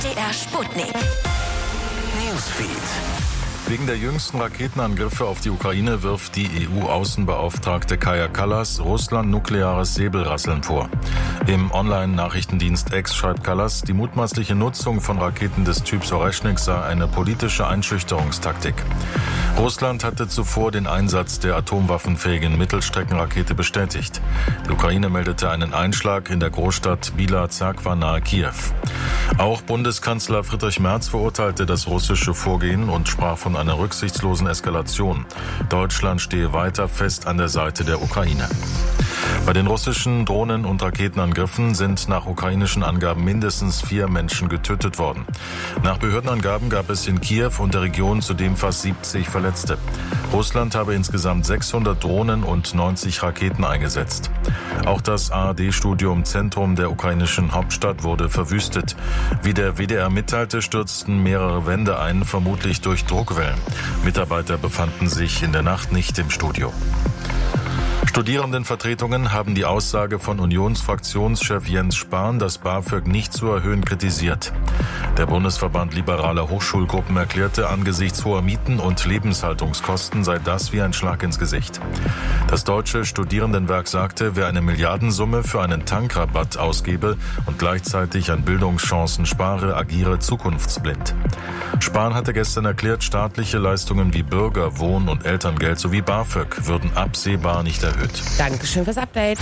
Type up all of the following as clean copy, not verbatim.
MDR Sputnik. Newsfeed. Wegen der jüngsten Raketenangriffe auf die Ukraine wirft die EU-Außenbeauftragte Kaja Kallas Russland nukleares Säbelrasseln vor. Im Online-Nachrichtendienst X schreibt Kallas, die mutmaßliche Nutzung von Raketen des Typs Oreschnik sei eine politische Einschüchterungstaktik. Russland hatte zuvor den Einsatz der atomwaffenfähigen Mittelstreckenrakete bestätigt. Die Ukraine meldete einen Einschlag in der Großstadt Bila Zerkwa nahe Kiew. Auch Bundeskanzler Friedrich Merz verurteilte das russische Vorgehen und sprach von einer rücksichtslosen Eskalation. Deutschland stehe weiter fest an der Seite der Ukraine. Bei den russischen Drohnen- und Raketenangriffen sind nach ukrainischen Angaben mindestens 4 Menschen getötet worden. Nach Behördenangaben gab es in Kiew und der Region zudem fast 70 Verletzte. Russland habe insgesamt 600 Drohnen und 90 Raketen eingesetzt. Auch das ARD-Studio im Zentrum der ukrainischen Hauptstadt wurde verwüstet. Wie der WDR mitteilte, stürzten mehrere Wände ein, vermutlich durch Druckwellen. Mitarbeiter befanden sich in der Nacht nicht im Studio. Studierendenvertretungen haben die Aussage von Unionsfraktionschef Jens Spahn, das BAföG nicht zu erhöhen, kritisiert. Der Bundesverband liberaler Hochschulgruppen erklärte, angesichts hoher Mieten und Lebenshaltungskosten sei das wie ein Schlag ins Gesicht. Das Deutsche Studierendenwerk sagte, wer eine Milliardensumme für einen Tankrabatt ausgebe und gleichzeitig an Bildungschancen spare, agiere zukunftsblind. Spahn hatte gestern erklärt, staatliche Leistungen wie Bürger-, Wohn- und Elterngeld sowie BAföG würden absehbar nicht erhöht. Dankeschön fürs Update.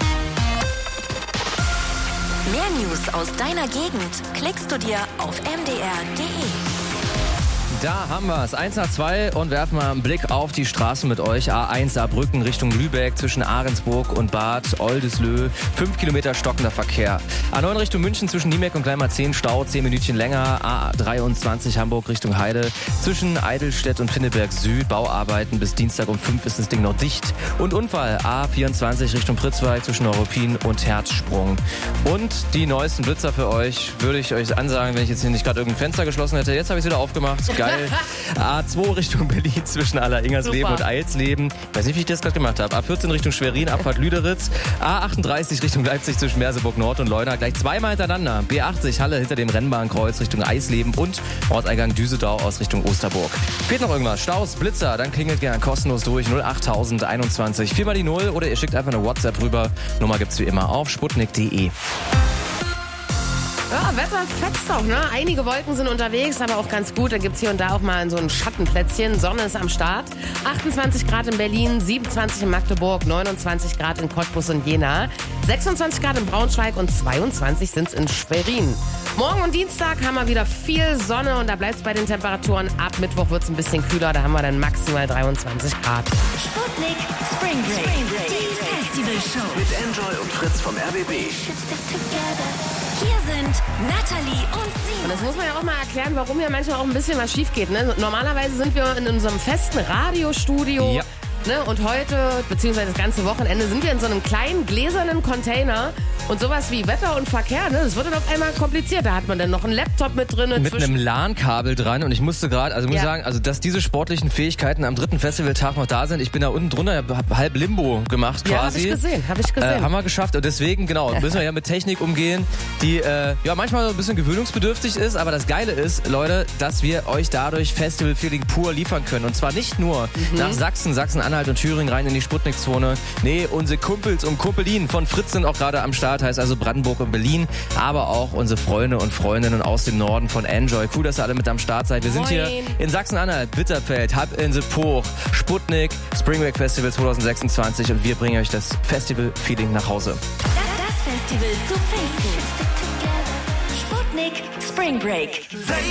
Mehr News aus deiner Gegend klickst du dir auf mdr.de. Da haben wir es. 1 nach 2 und werfen mal einen Blick auf die Straßen mit euch. A1 Saarbrücken Richtung Lübeck zwischen Ahrensburg und Bad Oldesloe. 5 Kilometer stockender Verkehr. A9 Richtung München zwischen Niemeck und Gleimarzehn Stau, 10 Minütchen länger. A23 Hamburg Richtung Heide zwischen Eidelstedt und Pinneberg Süd. Bauarbeiten bis Dienstag um 5 ist das Ding noch dicht. Und Unfall A24 Richtung Pritzwalk zwischen Neuruppin und Herzsprung. Und die neuesten Blitzer für euch würde ich euch ansagen, wenn ich jetzt hier nicht gerade irgendein Fenster geschlossen hätte. Jetzt habe ich es wieder aufgemacht. Geil. A2 Richtung Berlin zwischen Alleringers-Leben und Eilsleben. Weiß nicht, wie ich das gerade gemacht habe. A14 Richtung Schwerin, Abfahrt Lüderitz. A38 Richtung Leipzig zwischen Merseburg Nord und Leuna. Gleich zweimal hintereinander. B80 Halle hinter dem Rennbahnkreuz Richtung Eisleben und Ortseingang Düsedau aus Richtung Osterburg. Fehlt noch irgendwas? Staus, Blitzer, dann klingelt gerne kostenlos durch 08021 4 mal die 0 oder ihr schickt einfach eine WhatsApp rüber. Nummer gibt's wie immer auf sputnik.de. Ja, Wetter fetzt doch, ne? Einige Wolken sind unterwegs, aber auch ganz gut. Da gibt's hier und da auch mal so ein Schattenplätzchen. Sonne ist am Start. 28 Grad in Berlin, 27 in Magdeburg, 29 Grad in Cottbus und Jena, 26 Grad in Braunschweig und 22 sind's in Schwerin. Morgen und Dienstag haben wir wieder viel Sonne und da bleibt's bei den Temperaturen. Ab Mittwoch wird's ein bisschen kühler, da haben wir dann maximal 23 Grad. Sputnik Spring Break. Die Festivalshow. Mit Enjoy und Fritz vom RBB. Hier sind Natalie und Und Simon. das muss man ja auch mal erklären, warum hier manchmal auch ein bisschen was schief geht. Ne? Normalerweise sind wir in unserem festen Radiostudio. Ja. Ne? Und heute, beziehungsweise das ganze Wochenende, sind wir in so einem kleinen gläsernen Container. Und sowas wie Wetter und Verkehr, ne? Das wird dann auf einmal kompliziert. Da hat man dann noch einen Laptop mit drin. Mit einem LAN-Kabel dran und ich musste gerade, also muss sagen, also dass diese sportlichen Fähigkeiten am 3. Festivaltag noch da sind. Ich bin da unten drunter, hab halb Limbo gemacht quasi. Ja, hab ich gesehen. Haben wir geschafft und deswegen, genau, müssen wir ja mit Technik umgehen, die ja manchmal so ein bisschen gewöhnungsbedürftig ist, aber das Geile ist, Leute, dass wir euch dadurch Festival-Feeling pur liefern können. Und zwar nicht nur nach Sachsen, Sachsen-Anhalt und Thüringen rein in die Sputnik-Zone. Nee, unsere Kumpels und Kumpelinen von Fritz sind auch gerade am Start, heißt also Brandenburg und Berlin, aber auch unsere Freunde und Freundinnen aus dem Norden von Enjoy. Cool, dass ihr alle mit am Start seid. Wir sind hier in Sachsen-Anhalt, Bitterfeld, Halbinsel, Pooch, Sputnik, Spring Break Festival 2026 und wir bringen euch das Festival-Feeling nach Hause. Das Festival zu Pfingsten. Sputnik Spring Break.